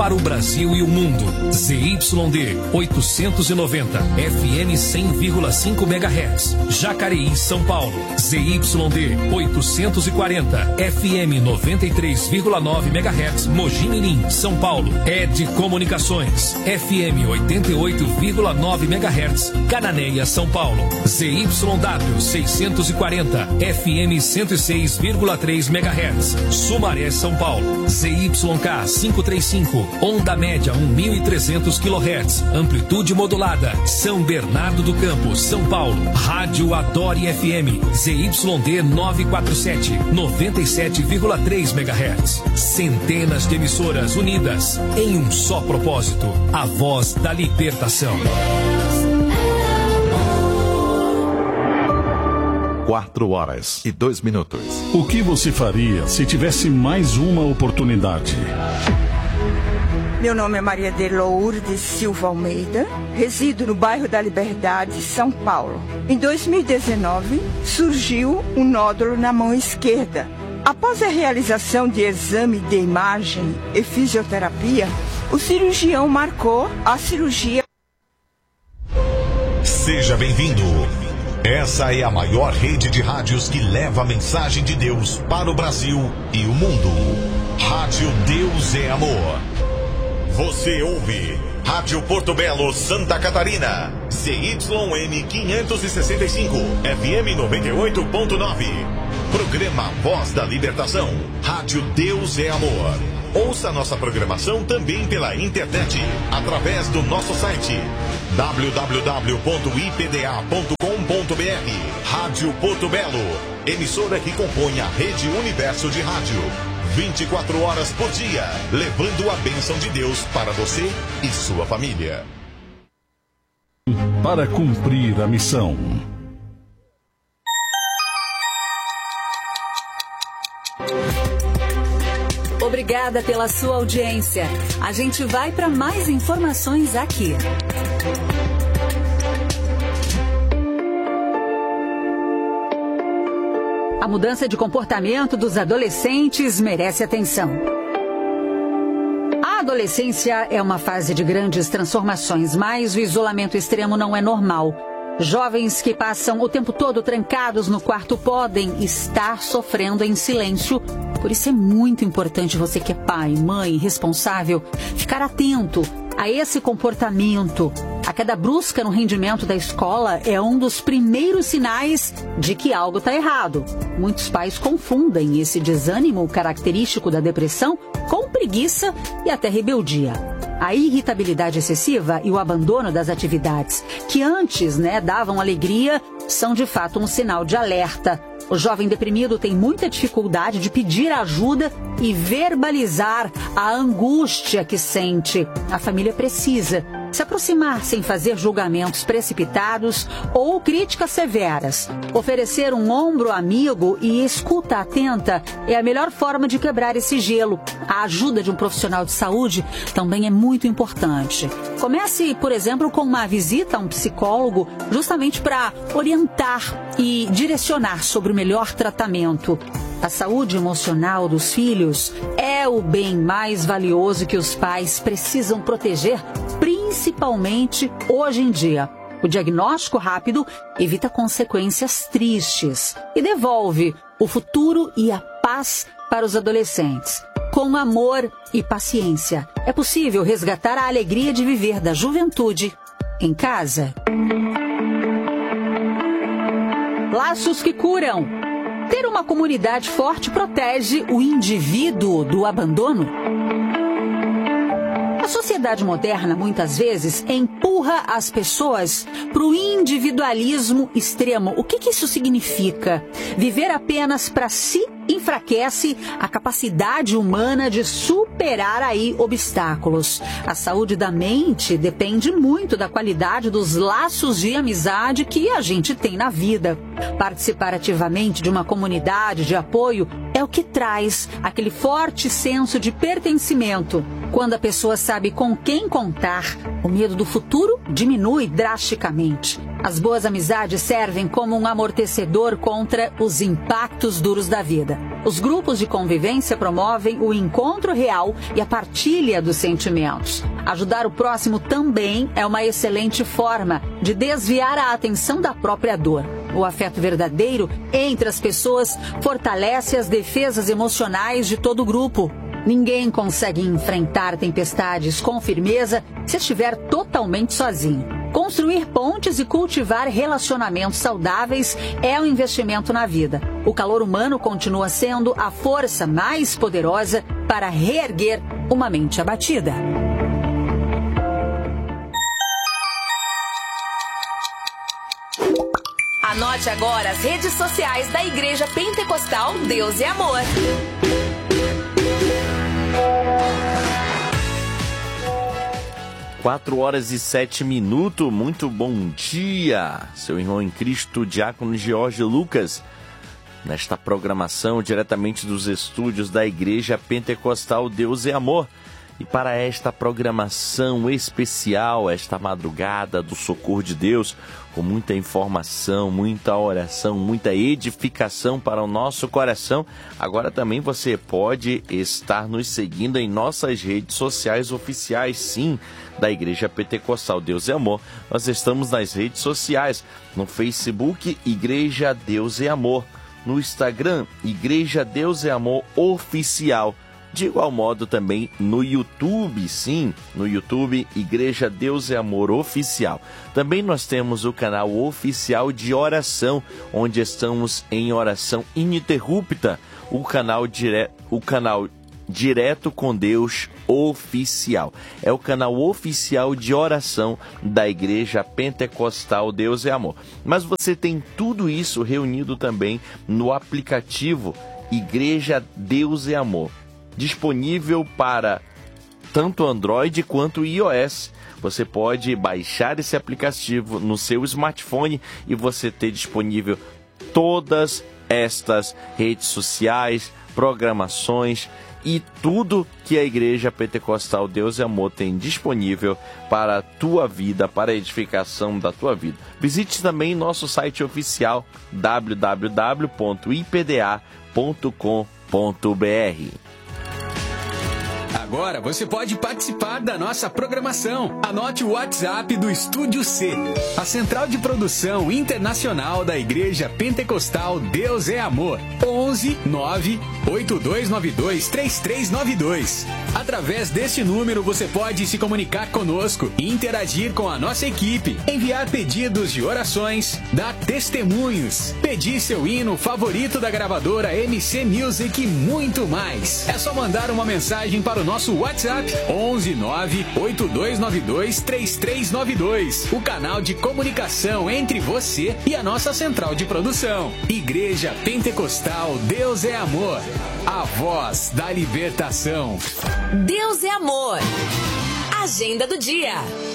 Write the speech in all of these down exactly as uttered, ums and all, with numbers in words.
Para o Brasil e o mundo, Z Y D oitocentos e noventa, F M cem vírgula cinco megahertz, Jacareí, São Paulo. Z Y D oitocentos e quarenta, F M noventa e três vírgula nove megahertz, Mogi Mirim, São Paulo. E D Comunicações, F M oitenta e oito vírgula nove megahertz, Cananéia, São Paulo. Z Y W seiscentos e quarenta, F M cento e seis vírgula três megahertz, Sumaré, São Paulo. Z Y K quinhentos e trinta e cinco, onda média mil e trezentos quilohertz, amplitude modulada, São Bernardo do Campo, São Paulo. Rádio Adore F M, Z Y D novecentos e quarenta e sete, noventa e sete vírgula três megahertz. Centenas de emissoras unidas em um só propósito, a voz da libertação. Quatro horas e dois minutos. O que você faria se tivesse mais uma oportunidade? Meu nome é Maria de Lourdes Silva Almeida, resido no bairro da Liberdade, São Paulo. Em dois mil e dezenove, surgiu um nódulo na mão esquerda. Após a realização de exame de imagem e fisioterapia, o cirurgião marcou a cirurgia. Seja bem-vindo. Essa é a maior rede de rádios que leva a mensagem de Deus para o Brasil e o mundo. Rádio Deus é Amor. Você ouve Rádio Porto Belo, Santa Catarina, Z Y M quinhentos e sessenta e cinco, F M noventa e oito ponto nove. Programa Voz da Libertação, Rádio Deus é Amor. Ouça nossa programação também pela internet, através do nosso site w w w ponto i p d a ponto com ponto b r. Rádio Porto Belo, emissora que compõe a Rede Universo de Rádio. vinte e quatro horas por dia, levando a bênção de Deus para você e sua família. Para cumprir a missão. Obrigada pela sua audiência. A gente vai para mais informações aqui. A mudança de comportamento dos adolescentes merece atenção. A adolescência é uma fase de grandes transformações, mas o isolamento extremo não é normal. Jovens que passam o tempo todo trancados no quarto podem estar sofrendo em silêncio. Por isso é muito importante você que é pai, mãe, responsável, ficar atento a esse comportamento. A queda brusca no rendimento da escola é um dos primeiros sinais de que algo está errado. Muitos pais confundem esse desânimo característico da depressão com preguiça e até rebeldia. A irritabilidade excessiva e o abandono das atividades que antes, né, davam alegria são de fato um sinal de alerta. O jovem deprimido tem muita dificuldade de pedir ajuda e verbalizar a angústia que sente. A família precisa se aproximar sem fazer julgamentos precipitados ou críticas severas. Oferecer um ombro amigo e escuta atenta é a melhor forma de quebrar esse gelo. A ajuda de um profissional de saúde também é muito importante. Comece, por exemplo, com uma visita a um psicólogo, justamente para orientar e direcionar sobre o melhor tratamento. A saúde emocional dos filhos é o bem mais valioso que os pais precisam proteger, principalmente hoje em dia. O diagnóstico rápido evita consequências tristes e devolve o futuro e a paz para os adolescentes. Com amor e paciência, é possível resgatar a alegria de viver da juventude em casa. Laços que curam. Ter uma comunidade forte protege o indivíduo do abandono. A sociedade moderna, muitas vezes, empurra as pessoas para o individualismo extremo. O que, que isso significa? Viver apenas para si enfraquece a capacidade humana de superar aí obstáculos. A saúde da mente depende muito da qualidade dos laços de amizade que a gente tem na vida. Participar ativamente de uma comunidade de apoio é o que traz aquele forte senso de pertencimento. Quando a pessoa sabe com quem contar, o medo do futuro diminui drasticamente. As boas amizades servem como um amortecedor contra os impactos duros da vida. Os grupos de convivência promovem o encontro real e a partilha dos sentimentos. Ajudar o próximo também é uma excelente forma de desviar a atenção da própria dor. O afeto verdadeiro entre as pessoas fortalece as defesas emocionais de todo o grupo. Ninguém consegue enfrentar tempestades com firmeza se estiver totalmente sozinho. Construir pontes e cultivar relacionamentos saudáveis é um investimento na vida. O calor humano continua sendo a força mais poderosa para reerguer uma mente abatida. Anote agora as redes sociais da Igreja Pentecostal Deus é Amor. Quatro horas e sete minutos, muito bom dia, seu irmão em Cristo, Diácono Jorge Lucas, nesta programação diretamente dos estúdios da Igreja Pentecostal Deus é Amor. E para esta programação especial, esta madrugada do Socorro de Deus, com muita informação, muita oração, muita edificação para o nosso coração, agora também você pode estar nos seguindo em nossas redes sociais oficiais, sim, da Igreja Pentecostal Deus é Amor. Nós estamos nas redes sociais, no Facebook, Igreja Deus é Amor, no Instagram, Igreja Deus é Amor Oficial. De igual modo também no YouTube, sim, no YouTube, Igreja Deus é Amor Oficial. Também nós temos o canal oficial de oração, onde estamos em oração ininterrupta, o canal, dire... o canal Direto com Deus Oficial. É o canal oficial de oração da Igreja Pentecostal Deus é Amor. Mas você tem tudo isso reunido também no aplicativo Igreja Deus é Amor, disponível para tanto Android quanto iOS. Você pode baixar esse aplicativo no seu smartphone e você ter disponível todas estas redes sociais, programações e tudo que a Igreja Pentecostal Deus é Amor tem disponível para a tua vida, para a edificação da tua vida. Visite também nosso site oficial w w w ponto i p d a ponto com ponto b r. Agora você pode participar da nossa programação. Anote o WhatsApp do Estúdio C, a central de produção internacional da Igreja Pentecostal Deus é Amor. onze nove oito dois nove dois três três nove dois. Através deste número você pode se comunicar conosco, interagir com a nossa equipe, enviar pedidos de orações, dar testemunhos, pedir seu hino favorito da gravadora M C Music e muito mais. É só mandar uma mensagem para o nosso WhatsApp onze nove oito dois nove dois três três nove dois, o canal de comunicação entre você e a nossa central de produção. Igreja Pentecostal Deus é Amor, a voz da libertação. Deus é Amor. Agenda do dia.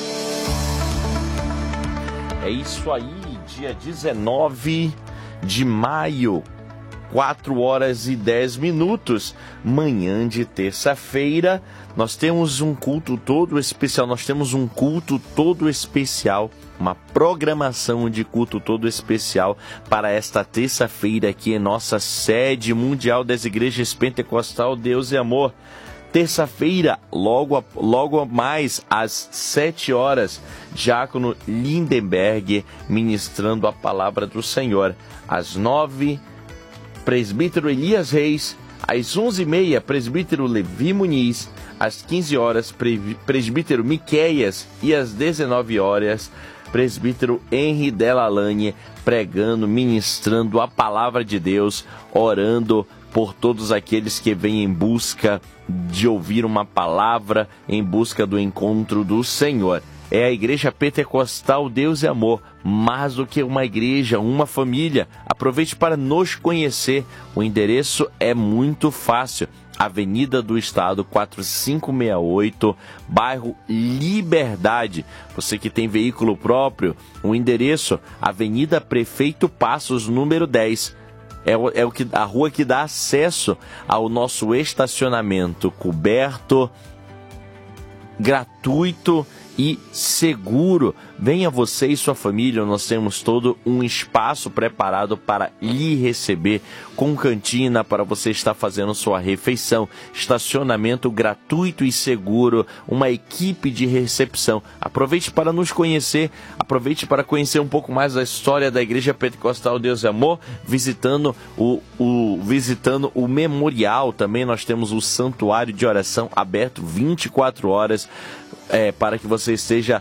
É isso aí, dia dezenove de maio, quatro horas e dez minutos, manhã de terça-feira. Nós temos um culto todo especial, nós temos um culto todo especial, uma programação de culto todo especial para esta terça-feira aqui em nossa sede mundial das igrejas Pentecostal Deus é Amor. Terça-feira, logo, logo mais às sete horas, Diácono Lindenberg ministrando a palavra do Senhor. Às nove, Presbítero Elias Reis. Às onze e meia, Presbítero Levi Muniz. Às quinze horas, Presbítero Miqueias. E às dezenove horas, Presbítero Henri Delalane pregando, ministrando a palavra de Deus, orando por todos aqueles que vêm em busca de ouvir uma palavra, em busca do encontro do Senhor. É a Igreja Pentecostal Deus é Amor, mais do que uma igreja, uma família. Aproveite para nos conhecer. O endereço é muito fácil. Avenida do Estado quatro cinco seis oito, bairro Liberdade. Você que tem veículo próprio, o endereço, Avenida Prefeito Passos, número dez. É, o, é o que, a rua que dá acesso ao nosso estacionamento coberto, gratuito e seguro. Venha você e sua família, nós temos todo um espaço preparado para lhe receber, com cantina para você estar fazendo sua refeição, estacionamento gratuito e seguro, uma equipe de recepção. Aproveite para nos conhecer, aproveite para conhecer um pouco mais da história da Igreja Pentecostal Deus é Amor, visitando o, o, visitando o memorial. Também nós temos o santuário de oração aberto vinte e quatro horas, é, para que você esteja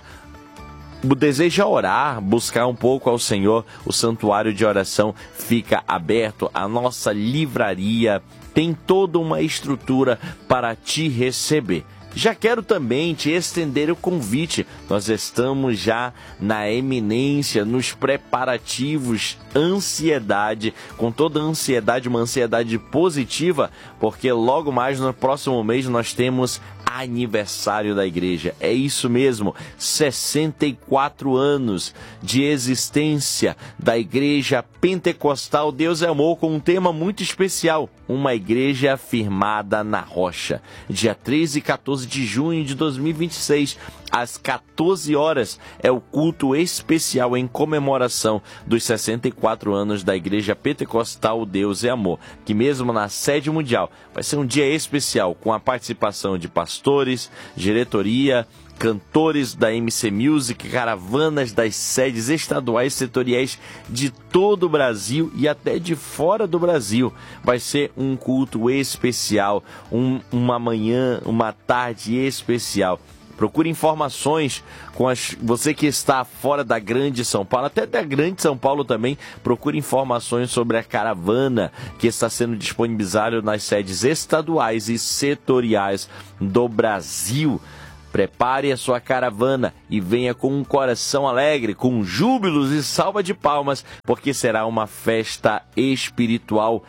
deseja orar, buscar um pouco ao Senhor. O santuário de oração fica aberto, a nossa livraria tem toda uma estrutura para te receber. Já quero também te estender o convite. Nós estamos já na eminência, nos preparativos, ansiedade, com toda a ansiedade, uma ansiedade positiva, porque logo mais no próximo mês nós temos aniversário da igreja. É isso mesmo, sessenta e quatro anos de existência da Igreja Pentecostal Deus é Amor, com um tema muito especial, uma igreja firmada na rocha. Dia treze e quatorze de junho de dois mil e vinte e seis, às quatorze horas, é o culto especial em comemoração dos sessenta e quatro anos da Igreja Pentecostal Deus é Amor, que mesmo na sede mundial vai ser um dia especial, com a participação de pastores, diretoria, cantores da M C Music, caravanas das sedes estaduais e setoriais de todo o Brasil e até de fora do Brasil. Vai ser um culto especial, um, uma manhã, uma tarde especial. Procure informações com as, você que está fora da Grande São Paulo, até da Grande São Paulo também. Procure informações sobre a caravana que está sendo disponibilizada nas sedes estaduais e setoriais do Brasil. Prepare a sua caravana e venha com um coração alegre, com júbilos e salva de palmas, porque será uma festa espiritual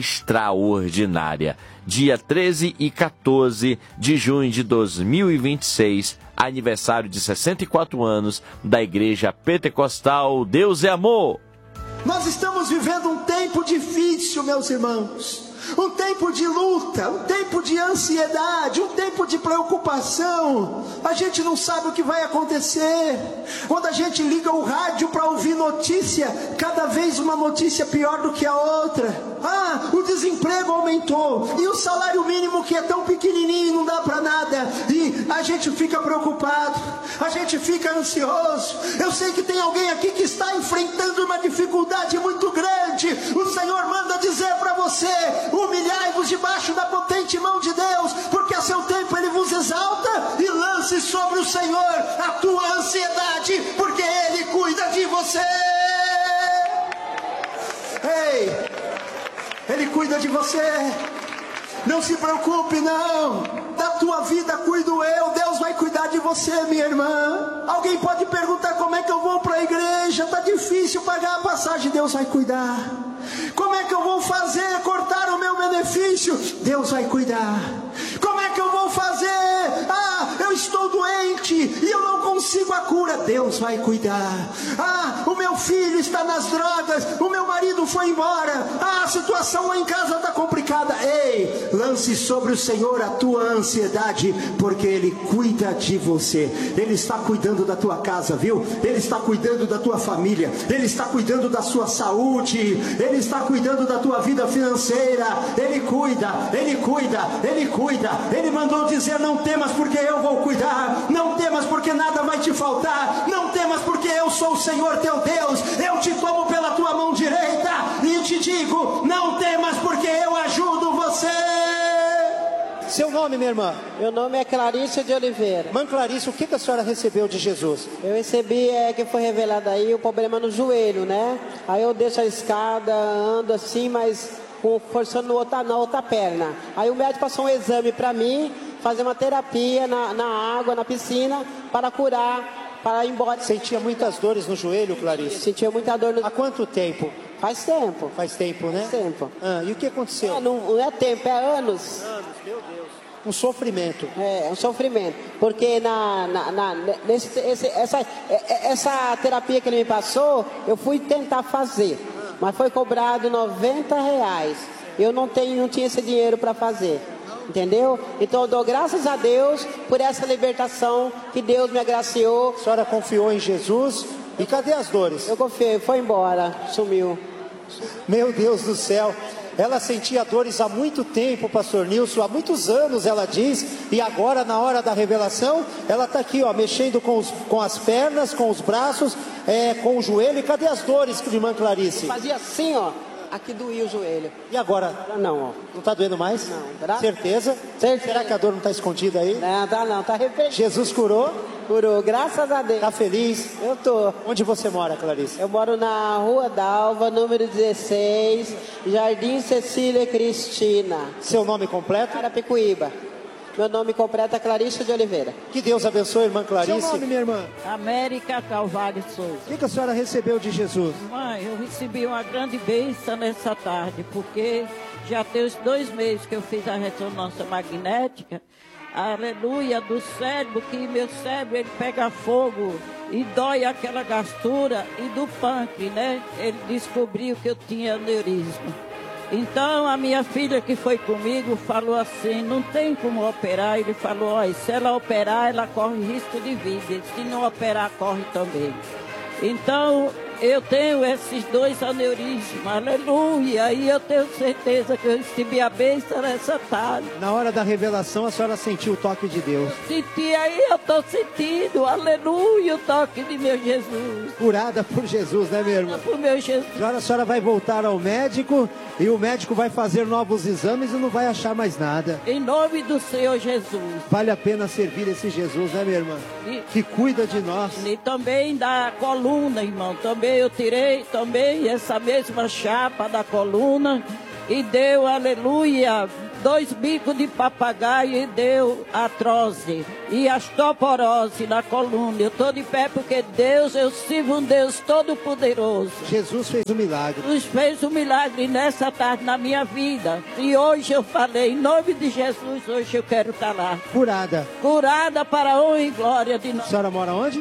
extraordinária. Dia treze e quatorze de junho de dois mil e vinte e seis, aniversário de sessenta e quatro anos da Igreja Pentecostal Deus é Amor. Nós estamos vivendo um tempo difícil, meus irmãos. Um tempo de luta, um tempo de ansiedade, um tempo de preocupação. A gente não sabe o que vai acontecer. Quando a gente liga o rádio para ouvir notícia, cada vez uma notícia pior do que a outra. Ah, o desemprego aumentou, e o salário mínimo, que é tão pequenininho, não dá para nada. E a gente fica preocupado, a gente fica ansioso. Eu sei que tem alguém aqui que está enfrentando uma dificuldade muito grande. O Senhor manda dizer para você: humilhai-vos debaixo da potente mão de Deus, porque a seu tempo Ele vos exalta, e lance sobre o Senhor a tua ansiedade, porque Ele cuida de você. Ei, Ele cuida de você. Não se preocupe, não. Da tua vida cuido eu. Deus vai cuidar de você, minha irmã. Alguém pode perguntar: como é que eu vou para a igreja? Está difícil pagar a passagem. Deus vai cuidar. Como é que eu vou fazer? Cortar o meu benefício? Deus vai cuidar. Como é que eu vou fazer? Ah, eu estou doente e eu não consigo a cura. Deus vai cuidar. Ah, o meu filho está nas drogas, o meu marido foi embora. Ah, a situação lá em casa está complicada. Ei, lance sobre o Senhor a tua ansiedade, porque Ele cuida de você. Ele está cuidando da tua casa, viu? Ele está cuidando da tua família. Ele está cuidando da sua saúde. Ele está cuidando da tua vida financeira. Ele cuida, Ele cuida, Ele cuida. Ele mandou dizer: não temas, porque eu vou cuidar. Não temas, porque nada vai te faltar. Não temas, porque eu sou o Senhor teu Deus. Eu te tomo pela tua mão direita e te digo: não temas, porque eu ajudo você. Seu nome, minha irmã? Meu nome é Clarice de Oliveira. Mãe Clarice, o que, que a senhora recebeu de Jesus? Eu recebi, é que foi revelado aí o problema no joelho, né? Aí eu desço a escada, ando assim, mas com, forçando outra, na outra perna. Aí o médico passou um exame para mim, fazer uma terapia na, na água, na piscina, para curar, para ir embora. Sentia muitas dores no joelho, Clarice? Sentia muita dor no... Há quanto tempo? Faz tempo. Faz tempo, né? Faz tempo. Ah, e o que aconteceu? É, não, não é tempo, é anos. Anos, meu Deus. Um sofrimento. É, um sofrimento. Porque na, na, na, nesse, esse, essa, essa terapia que ele me passou, eu fui tentar fazer. Mas foi cobrado noventa reais. Eu não, tenho, não tinha esse dinheiro para fazer. entendeu? Então eu dou graças a Deus por essa libertação que Deus me agraciou. A senhora confiou em Jesus, e cadê as dores? Eu confiei, foi embora, sumiu. Meu Deus do céu, ela sentia dores há muito tempo, pastor Nilson, há muitos anos ela diz, e agora na hora da revelação, ela está aqui, ó, mexendo com, os, com as pernas, com os braços, é, com o joelho. E cadê as dores, irmã Clarice? Fazia assim, ó, aqui doía o joelho. E agora? Não, ó. Não está doendo mais? Não, graças. Certeza? Certeza. Será que a dor não está escondida aí? Não, tá não, tá repetindo. Jesus curou? Curou, graças a Deus. Está feliz? Eu tô. Onde você mora, Clarice? Eu moro na Rua Dalva, número dezesseis, Jardim Cecília Cristina. Seu nome completo? Carapicuíba. Meu nome completo é Clarice de Oliveira. Que Deus abençoe, irmã Clarice. Seu nome, minha irmã? América Calvário Souza. O que, que a senhora recebeu de Jesus? Mãe, eu recebi uma grande bênção nessa tarde, porque já tem os dois meses que eu fiz a ressonância magnética. Aleluia, do cérebro, que meu cérebro ele pega fogo e dói aquela gastura, e do pâncreas, né? Ele descobriu que eu tinha aneurisma. Então a minha filha que foi comigo falou assim, não tem como operar. Ele falou, olha, se ela operar, ela corre risco de vida, se não operar, corre também. Então eu tenho esses dois aneurismas, aleluia, e eu tenho certeza que eu recebi a bênção nessa tarde. Na hora da revelação, a senhora sentiu o toque de Deus. Senti, aí eu estou sentindo, aleluia, o toque de meu Jesus. Curada por Jesus, né, meu irmão? Por meu Jesus. Agora a senhora vai voltar ao médico, e o médico vai fazer novos exames e não vai achar mais nada. Em nome do Senhor Jesus. Vale a pena servir esse Jesus, né, minha irmã? E, que cuida de nós. E também da coluna, irmão, também eu tirei também essa mesma chapa da coluna e deu, aleluia, dois bicos de papagaio e deu artrose e osteoporose na coluna. Eu estou de pé porque Deus, eu sirvo um Deus todo-poderoso. Jesus fez um milagre. Jesus fez um milagre nessa tarde na minha vida. E hoje eu falei, em nome de Jesus, hoje eu quero estar lá. Curada. Curada para a honra e glória de nós. A senhora mora onde?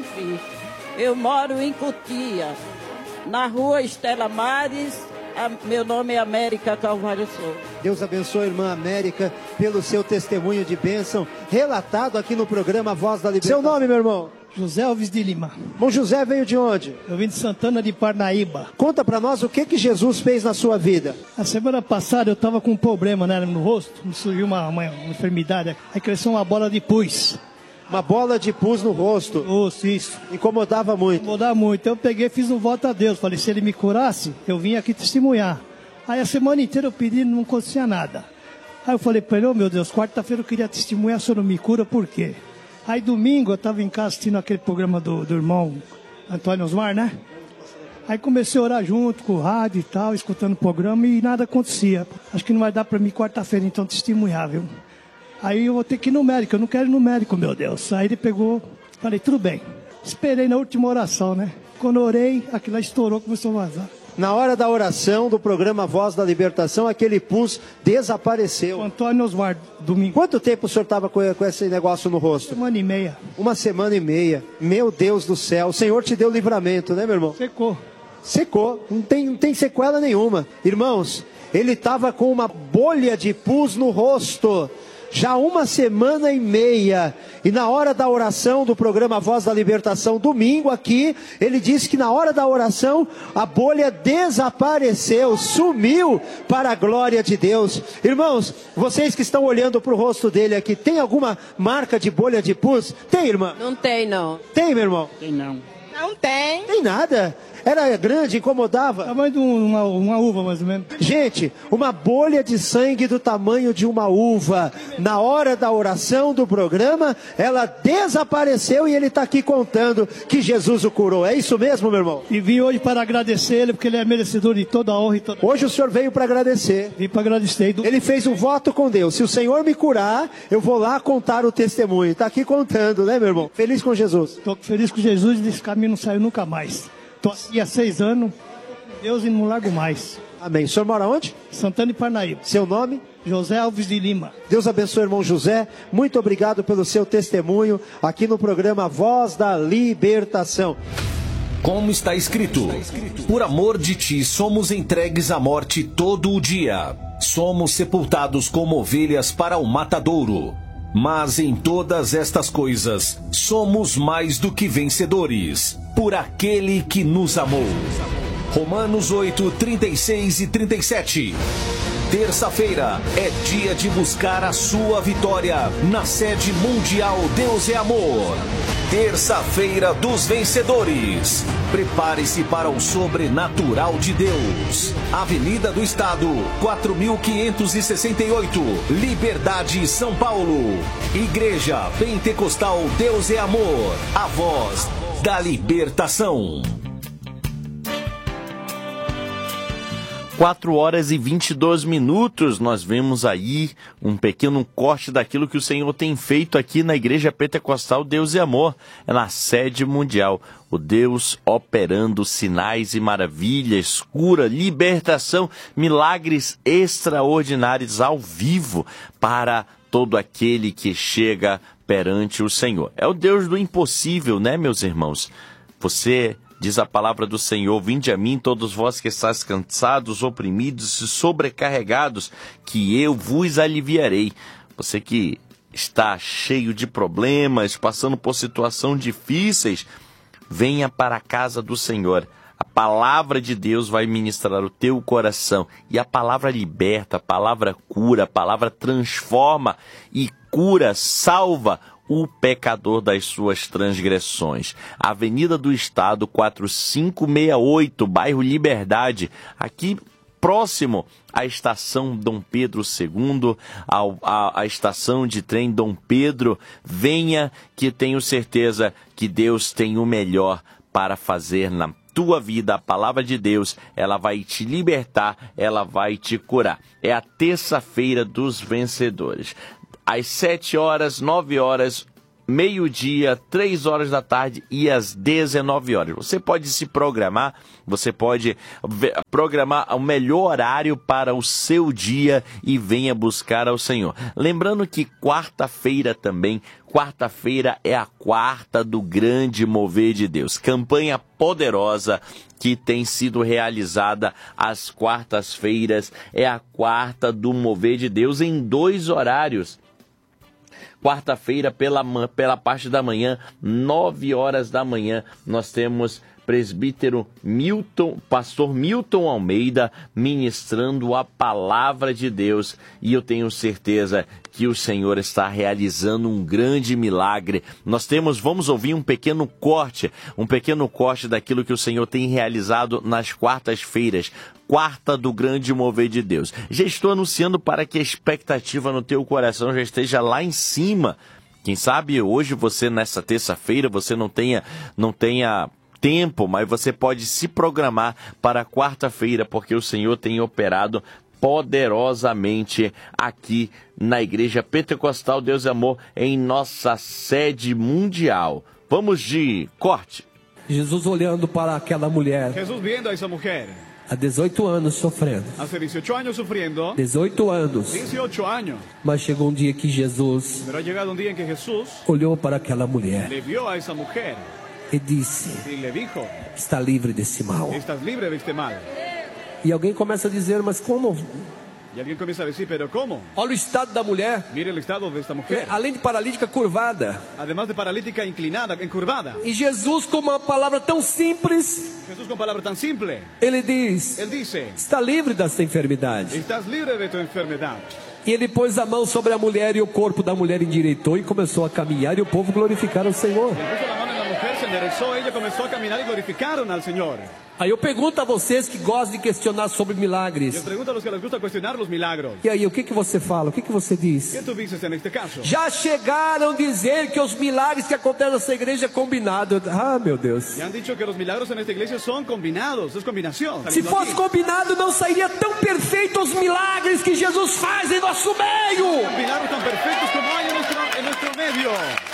Eu moro em Cotia, na rua Estela Mares. A, meu nome é América Calvário Souza. Deus abençoe, irmã América, pelo seu testemunho de bênção, relatado aqui no programa Voz da Libertação. Seu nome, meu irmão? José Alves de Lima. Bom, José veio de onde? Eu vim de Santana de Parnaíba. Conta pra nós o que que Jesus fez na sua vida. A semana passada eu tava com um problema, né, no rosto, me surgiu uma, uma, uma enfermidade, aí cresceu uma bola de pus. Uma bola de pus no rosto. Rosto, isso. Incomodava muito. Incomodava muito. Eu peguei e fiz um voto a Deus. Falei, se ele me curasse, eu vim aqui testemunhar. Aí a semana inteira eu pedi e não acontecia nada. Aí eu falei para ele, oh meu Deus, quarta-feira eu queria testemunhar, se eu não me cura, por quê? Aí domingo eu estava em casa assistindo aquele programa do, do irmão Antônio Osmar, né? Aí comecei a orar junto com o rádio e tal, escutando o programa e nada acontecia. Acho que não vai dar para mim quarta-feira então testemunhar, viu? Aí eu vou ter que ir no médico, eu não quero ir no médico, meu Deus. Aí ele pegou, falei, tudo bem. Esperei na última oração, né? Quando eu orei, aquilo estourou, começou a vazar. Na hora da oração do programa Voz da Libertação, aquele pus desapareceu. O Antônio Osmar, domingo. Quanto tempo o senhor estava com, com esse negócio no rosto? Uma semana e meia. Uma semana e meia. Meu Deus do céu, o Senhor te deu livramento, né, meu irmão? Secou. Secou, não tem, não tem sequela nenhuma. Irmãos, ele estava com uma bolha de pus no rosto. Já uma semana e meia, e na hora da oração do programa Voz da Libertação, domingo aqui, ele disse que na hora da oração, a bolha desapareceu, sumiu para a glória de Deus. Irmãos, vocês que estão olhando para o rosto dele aqui, tem alguma marca de bolha de pus? Tem, irmã? Não tem, não. Tem, meu irmão? Tem não. Não tem. Tem nada. Era grande, incomodava? Tamanho de uma, uma uva, mais ou menos. Gente, uma bolha de sangue do tamanho de uma uva. Na hora da oração do programa, ela desapareceu e ele está aqui contando que Jesus o curou. É isso mesmo, meu irmão? E vim hoje para agradecer ele, porque ele é merecedor de toda a honra e toda... Hoje o senhor veio para agradecer. Vim para agradecer. Ele fez um voto com Deus. Se o Senhor me curar, eu vou lá contar o testemunho. Está aqui contando, né, meu irmão? Feliz com Jesus. Estou feliz com Jesus e desse caminho não saiu nunca mais. Estou aqui há seis anos, Deus e não largo mais. Amém. O senhor mora onde? Santana de Parnaíba. Seu nome? José Alves de Lima. Deus abençoe, irmão José. Muito obrigado pelo seu testemunho aqui no programa Voz da Libertação. como está escrito: por amor de ti somos entregues à morte todo o dia. Somos sepultados como ovelhas para o matadouro. Mas em todas estas coisas somos mais do que vencedores, por aquele que nos amou. Romanos oito, trinta e seis e trinta e sete. Terça-feira é dia de buscar a sua vitória na sede mundial Deus é Amor. Terça-feira dos vencedores. Prepare-se para o sobrenatural de Deus. Avenida do Estado, quatro mil quinhentos e sessenta e oito, Liberdade, São Paulo. Igreja Pentecostal Deus é Amor, a voz da libertação. quatro horas e vinte e dois minutos, nós vemos aí um pequeno corte daquilo que o Senhor tem feito aqui na Igreja Pentecostal Deus e Amor, é na sede mundial. O Deus operando sinais e maravilhas, cura, libertação, milagres extraordinários ao vivo para todo aquele que chega perante o Senhor. É o Deus do impossível, né, meus irmãos? Você... Diz a palavra do Senhor: vinde a mim todos vós que estáis cansados, oprimidos e sobrecarregados, que eu vos aliviarei. Você que está cheio de problemas, passando por situações difíceis, venha para a casa do Senhor. A palavra de Deus vai ministrar o teu coração. E a palavra liberta, a palavra cura, a palavra transforma e cura, salva o pecador das suas transgressões. Avenida do Estado, quatro mil quinhentos e sessenta e oito, bairro Liberdade, aqui próximo à estação Dom Pedro segundo, ao, à, à estação de trem Dom Pedro. Venha, que tenho certeza que Deus tem o melhor para fazer na tua vida. A palavra de Deus, ela vai te libertar, ela vai te curar. É a terça-feira dos vencedores. Às sete horas, nove horas, meio-dia, três horas da tarde e às dezenove horas. Você pode se programar, você pode programar o melhor horário para o seu dia e venha buscar ao Senhor. Lembrando que quarta-feira também, quarta-feira é a quarta do grande mover de Deus. Campanha poderosa que tem sido realizada às quartas-feiras. É a quarta do mover de Deus em dois horários. Quarta-feira, pela, pela parte da manhã, nove horas da manhã, nós temos presbítero Milton, pastor Milton Almeida, ministrando a palavra de Deus. E eu tenho certeza que o Senhor está realizando um grande milagre. Nós temos, vamos ouvir um pequeno corte, um pequeno corte daquilo que o Senhor tem realizado nas quartas-feiras. Quarta do grande mover de Deus. Já estou anunciando para que a expectativa no teu coração já esteja lá em cima. Quem sabe hoje você, nessa terça-feira, você não tenha, não tenha tempo, mas você pode se programar para quarta-feira, porque o Senhor tem operado poderosamente aqui na Igreja Pentecostal Deus e Amor, em nossa sede mundial. Vamos de corte. Jesus olhando para aquela mulher. Jesus viendo a essa mulher. Há dezoito anos sofrendo. Hace dieciocho años sufriendo. dezoito anos. dieciocho años. Mas chegou um dia que Jesus Pero ha llegado un día en que Jesús olhou para aquela mulher. Le vio a esa mujer. E disse: Y le dijo, está livre desse mal. Estás libre de este mal. E alguém começa a dizer: mas como? E alguém começa a dizer: pero como? Olha o estado da mulher. Mira o estado desta mulher. Além de paralítica curvada. Además de paralítica inclinada, encurvada. E Jesus, com uma palavra tão simples, Jesus com palavra tão simples, ele diz: ele disse, está livre desta enfermidade. Estás livre de tua enfermidade. E ele pôs a mão sobre a mulher e o corpo da mulher endireitou e começou a caminhar e o povo glorificaram o Senhor. Se enderezó, ella comenzó a caminar y glorificaron al Señor. Aí eu pergunto a vocês que gostam de questionar sobre milagres. Eu pergunto a los que les gusta cuestionar los milagros. E aí, o que que você fala? O que que você diz? ¿Qué tú dices en este caso? Já chegaram a dizer que os milagres que acontecem nessa igreja é combinado. Ah, meu Deus. Já han dicho que os milagros nesta igreja são combinados, é combinação. Se fosse combinado, não sairia tão perfeito os milagres que Jesus faz em nosso meio. Milagros tão perfeitos como há em nosso, em nosso meio.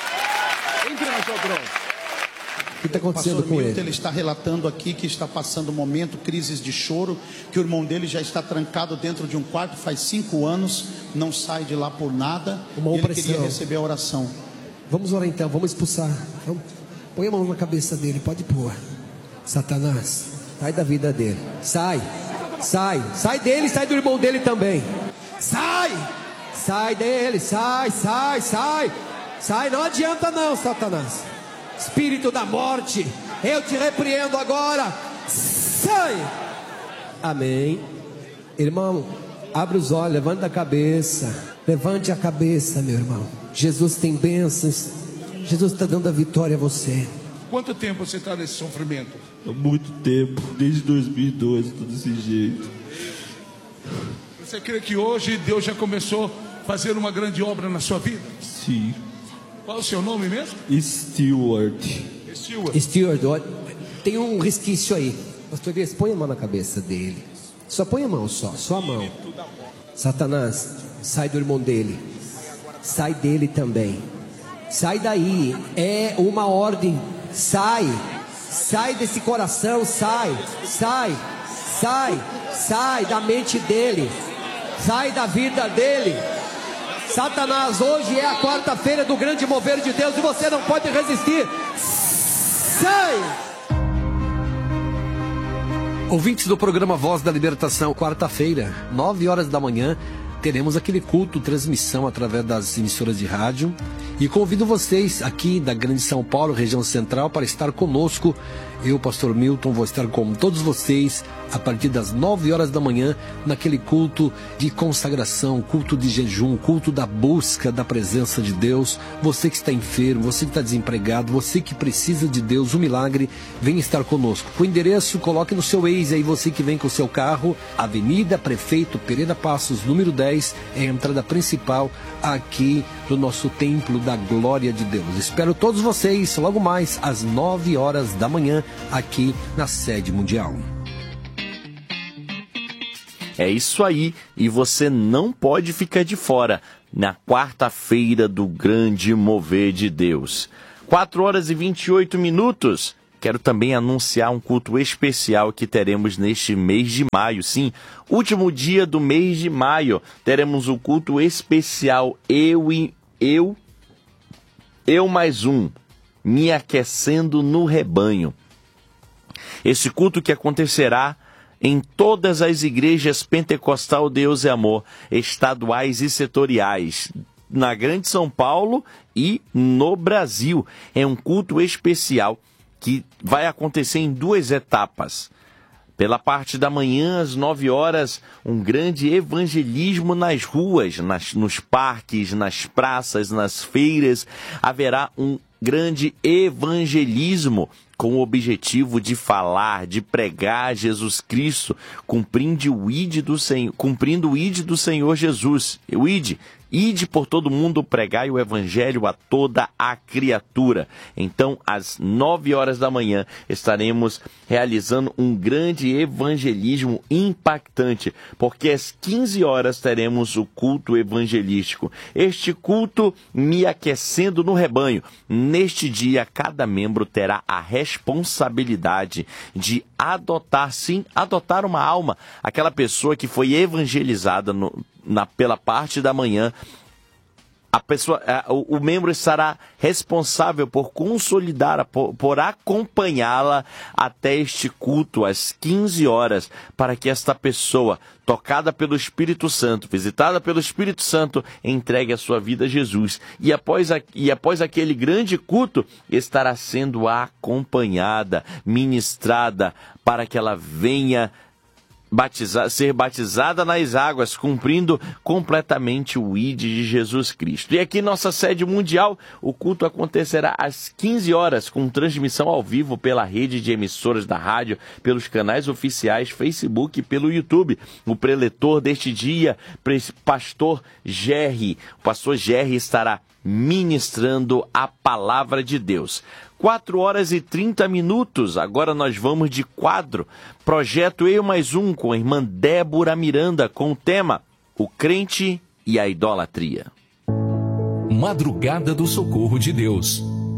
Entre nós. O que está acontecendo com ele? Ele está relatando aqui que está passando um momento, crises de choro, que o irmão dele já está trancado dentro de um quarto faz cinco anos, não sai de lá por nada. Uma e ele opressão. queria receber a oração. Vamos orar então, vamos expulsar. Vamos. Põe a mão na cabeça dele, pode pôr. Satanás, sai da vida dele. Sai, sai, sai dele, sai do irmão dele também. Sai, sai dele, sai, sai, sai. Sai, não adianta não, Satanás. Espírito da morte, eu te repreendo agora. Sai. Amém. Irmão, abre os olhos, levanta a cabeça. Levante a cabeça, meu irmão. Jesus tem bênçãos. Jesus está dando a vitória a você. Quanto tempo você está nesse sofrimento? Há muito tempo, desde dois mil e doze, tô desse jeito. Você crê que hoje Deus já começou a fazer uma grande obra na sua vida? Sim. Qual é o seu nome mesmo? Stewart. Stewart. Stewart, olha, tem um resquício aí. Pastor Elias, põe a mão na cabeça dele. Só põe a mão, só, só a mão. Satanás, sai do irmão dele. Sai dele também. Sai daí. É uma ordem. Sai. Sai desse coração, sai. Sai. Sai. Sai da mente dele. Sai da vida dele. Satanás, hoje é a quarta-feira do grande mover de Deus e você não pode resistir. Sai! Ouvintes do programa Voz da Libertação, quarta-feira, nove horas da manhã, teremos aquele culto, transmissão através das emissoras de rádio. E convido vocês aqui da Grande São Paulo, região central, para estar conosco. Eu, pastor Milton, vou estar com todos vocês a partir das nove horas da manhã, naquele culto de consagração, culto de jejum, culto da busca da presença de Deus. Você que está enfermo, você que está desempregado, você que precisa de Deus, um milagre, vem estar conosco. O endereço, coloque no seu Waze aí, você que vem com o seu carro, Avenida Prefeito Pereira Passos, número dez, é a entrada principal aqui do nosso Templo da Glória de Deus. Espero todos vocês logo mais às nove horas da manhã, aqui na sede mundial. É isso aí, e você não pode ficar de fora na quarta-feira do grande mover de Deus. quatro horas e vinte e oito minutos. Quero também anunciar um culto especial que teremos neste mês de maio. Sim, último dia do mês de maio, teremos um culto especial. Eu e eu, eu mais um, me aquecendo no rebanho. Esse culto que acontecerá em todas as igrejas Pentecostal Deus é Amor, estaduais e setoriais, na Grande São Paulo e no Brasil. É um culto especial que vai acontecer em duas etapas. Pela parte da manhã, às nove horas, um grande evangelismo nas ruas, nas, nos parques, nas praças, nas feiras. Haverá um grande evangelismo com o objetivo de falar, de pregar Jesus Cristo, cumprindo o ide do Senhor, cumprindo o ide do Senhor Jesus. O ide, ide por todo mundo, pregai o evangelho a toda a criatura. Então, às nove horas da manhã, estaremos realizando um grande evangelismo impactante, porque às quinze horas teremos o culto evangelístico. Este culto me aquecendo no rebanho. Neste dia, cada membro terá a responsabilidade de adotar, sim, adotar uma alma, aquela pessoa que foi evangelizada no, na, pela parte da manhã. A pessoa, a, o, o membro estará responsável por consolidar, por, por acompanhá-la até este culto, às quinze horas, para que esta pessoa, tocada pelo Espírito Santo, visitada pelo Espírito Santo, entregue a sua vida a Jesus. E após, a, e após aquele grande culto, estará sendo acompanhada, ministrada, para que ela venha Batizar, ser batizada nas águas, cumprindo completamente o I D de Jesus Cristo. E aqui nossa sede mundial, o culto acontecerá às quinze horas, com transmissão ao vivo pela rede de emissoras da rádio, pelos canais oficiais, Facebook e pelo YouTube. O preletor deste dia, pastor Gerry, o pastor Gerry estará ministrando a palavra de Deus. quatro horas e trinta minutos, agora nós vamos de quadro. Projeto Eu Mais Um, com a irmã Débora Miranda, com o tema O Crente e a Idolatria. Madrugada do Socorro de Deus.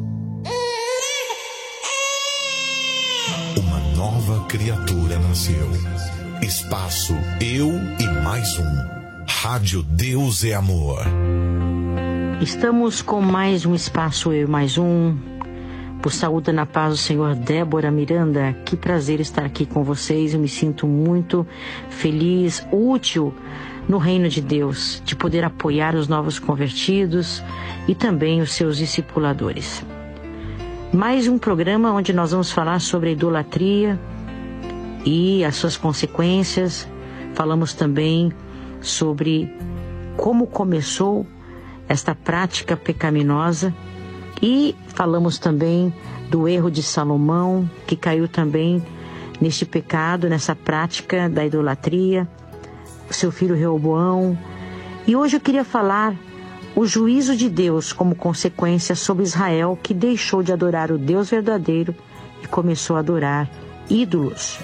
Uma nova criatura nasceu. Espaço Eu e Mais Um. Rádio Deus é Amor. Estamos com mais um Espaço Eu Mais Um. por saúde na paz do Senhor. Débora Miranda, que prazer estar aqui com vocês. Eu me sinto muito feliz, útil no reino de Deus, de poder apoiar os novos convertidos e também os seus discipuladores. Mais um programa onde nós vamos falar sobre a idolatria e as suas consequências. Falamos também sobre como começou esta prática pecaminosa e falamos também do erro de Salomão, que caiu também neste pecado, nessa prática da idolatria, seu filho Reoboão. E hoje eu queria falar o juízo de Deus como consequência sobre Israel, que deixou de adorar o Deus verdadeiro e começou a adorar ídolos.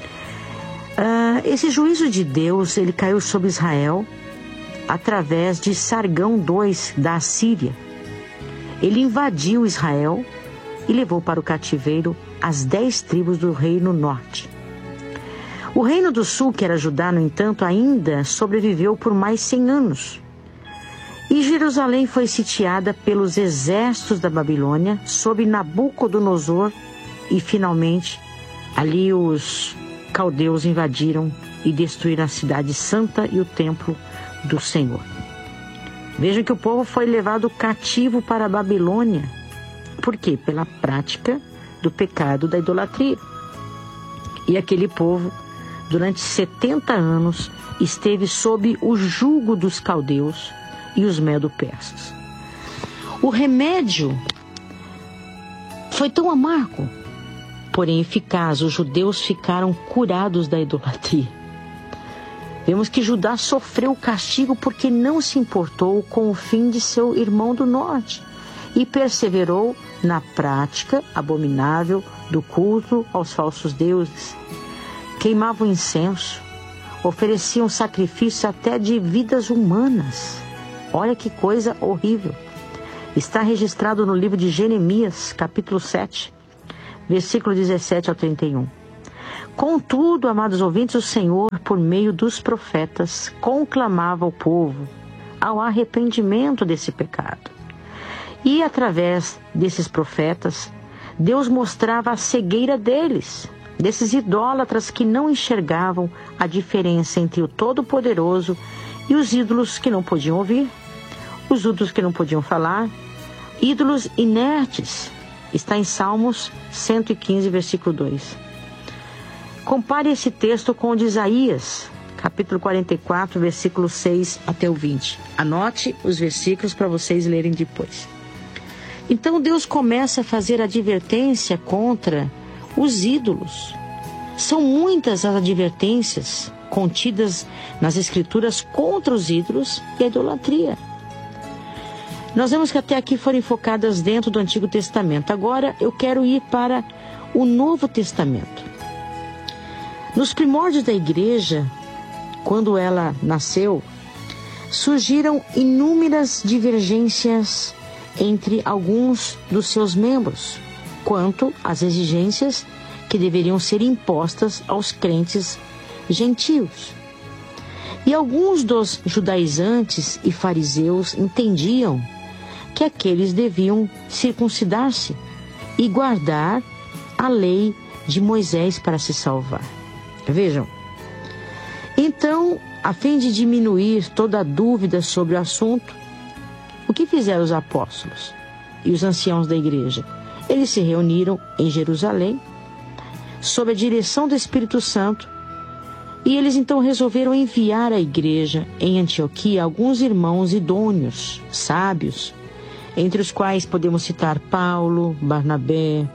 Uh, esse juízo de Deus, ele caiu sobre Israel através de Sargão dois da Assíria. Ele invadiu Israel e levou para o cativeiro as dez tribos do reino norte. O reino do sul, que era Judá, no entanto, ainda sobreviveu por mais cem anos. E Jerusalém foi sitiada pelos exércitos da Babilônia sob Nabucodonosor e, finalmente, ali os caldeus invadiram e destruíram a cidade santa e o templo do Senhor. Vejam que o povo foi levado cativo para a Babilônia. Por quê? Pela prática do pecado da idolatria. E aquele povo, durante setenta anos, esteve sob o jugo dos caldeus e os medo-persas. O remédio foi tão amargo, porém eficaz. Os judeus ficaram curados da idolatria. Vemos que Judá sofreu o castigo porque não se importou com o fim de seu irmão do norte e perseverou na prática abominável do culto aos falsos deuses. Queimavam incenso, ofereciam sacrifício até de vidas humanas. Olha que coisa horrível. Está registrado no livro de Jeremias, capítulo sete, versículo dezessete ao trinta e um. Contudo, amados ouvintes, o Senhor, por meio dos profetas, conclamava o povo ao arrependimento desse pecado. E através desses profetas, Deus mostrava a cegueira deles, desses idólatras que não enxergavam a diferença entre o Todo-Poderoso e os ídolos que não podiam ouvir, os ídolos que não podiam falar, ídolos inertes. Está em Salmos cento e quinze, versículo dois. Compare esse texto com o de Isaías, capítulo quarenta e quatro, versículo seis até o vinte. Anote os versículos para vocês lerem depois. Então Deus começa a fazer advertência contra os ídolos. São muitas as advertências contidas nas Escrituras contra os ídolos e a idolatria. Nós vemos que até aqui foram focadas dentro do Antigo Testamento. Agora eu quero ir para o Novo Testamento. Nos primórdios da igreja, quando ela nasceu, surgiram inúmeras divergências entre alguns dos seus membros quanto às exigências que deveriam ser impostas aos crentes gentios. E alguns dos judaizantes e fariseus entendiam que aqueles deviam circuncidar-se e guardar a lei de Moisés para se salvar. Vejam, então, a fim de diminuir toda a dúvida sobre o assunto, o que fizeram os apóstolos e os anciãos da igreja? Eles se reuniram em Jerusalém, sob a direção do Espírito Santo, e eles então resolveram enviar à igreja em Antioquia alguns irmãos idôneos, sábios, entre os quais podemos citar Paulo, Barnabé,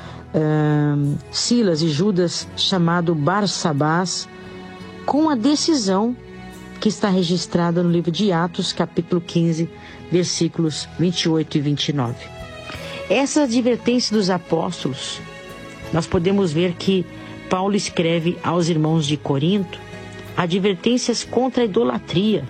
Uh, Silas e Judas, chamado Barsabás, com a decisão que está registrada no livro de Atos, capítulo quinze, versículos vinte e oito e vinte e nove. Essa advertência dos apóstolos, nós podemos ver que Paulo escreve aos irmãos de Corinto advertências contra a idolatria,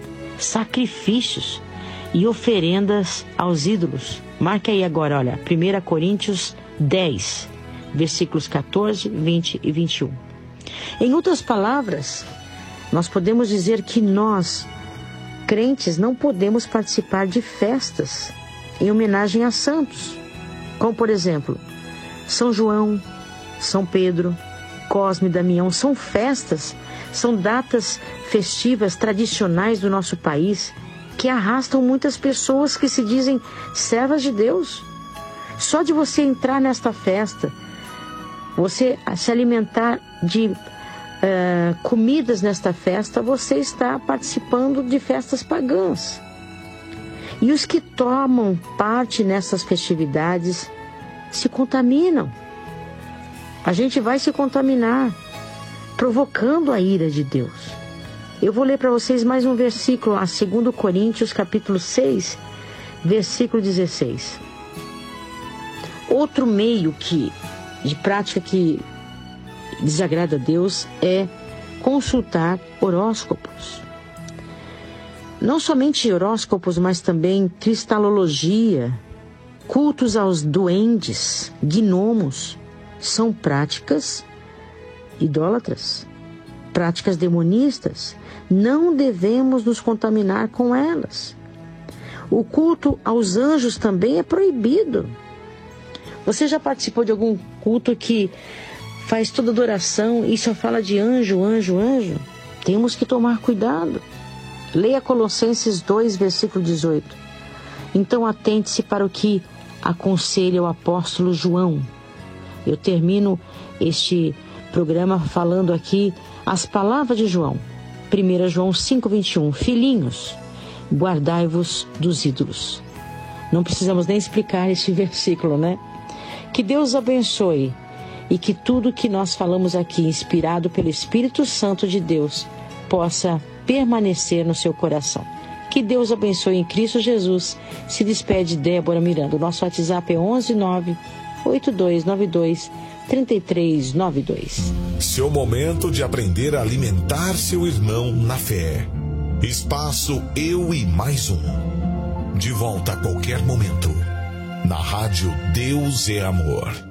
sacrifícios e oferendas aos ídolos. Marque aí agora, olha, primeira Coríntios dez, versículos catorze, vinte e vinte e um. Em outras palavras, nós podemos dizer que nós, crentes, não podemos participar de festas em homenagem a santos. como por exemplo, São João, São Pedro, Cosme e Damião. São festas, são datas festivas tradicionais do nosso país que arrastam muitas pessoas que se dizem servas de Deus. Só de você entrar nesta festa, você se alimentar de uh, comidas nesta festa, você está participando de festas pagãs. E os que tomam parte nessas festividades se contaminam. A gente vai se contaminar, provocando a ira de Deus. Eu vou ler para vocês mais um versículo, a dois Coríntios, capítulo seis, versículo dezesseis. Outro meio que, de prática que desagrada a Deus é consultar horóscopos. Não somente horóscopos, mas também cristalologia, cultos aos duendes, gnomos, são práticas idólatras, práticas demonistas. Não devemos nos contaminar com elas. O culto aos anjos também é proibido. Você já participou de algum culto que faz toda adoração e só fala de anjo, anjo, anjo? Temos que tomar cuidado. Leia Colossenses dois, versículo dezoito. Então atente-se para o que aconselha o apóstolo João. Eu termino este programa falando aqui as palavras de João. primeiro João cinco, vinte e um. Filhinhos, guardai-vos dos ídolos. Não precisamos nem explicar esse versículo, né? Que Deus abençoe e que tudo que nós falamos aqui, inspirado pelo Espírito Santo de Deus, possa permanecer no seu coração. Que Deus abençoe em Cristo Jesus. Se despede Débora Miranda. O nosso WhatsApp é onze nove oito dois nove dois três três nove dois. Seu momento de aprender a alimentar seu irmão na fé. Espaço Eu e Mais Um. De volta a qualquer momento. Na rádio Deus é Amor.